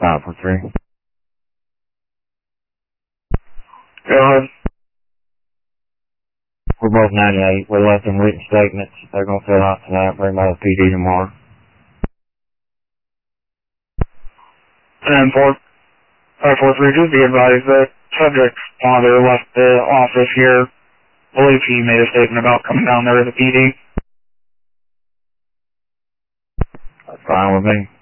543. Go ahead. We're both 98. We left them written statements. They're going to fill out tonight. Bring by the PD tomorrow. And 543, just be advised that subject's father left the office here. I believe he made a statement about coming down there to the PD. That's fine with me.